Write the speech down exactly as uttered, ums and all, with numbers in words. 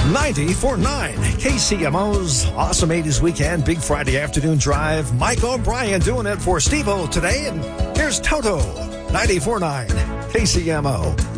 ninety-four point nine K C M O's Awesome eighties Weekend Big Friday Afternoon Drive. Mike O'Brien doing it for Steve-O today. And here's Toto, ninety-four point nine K C M O.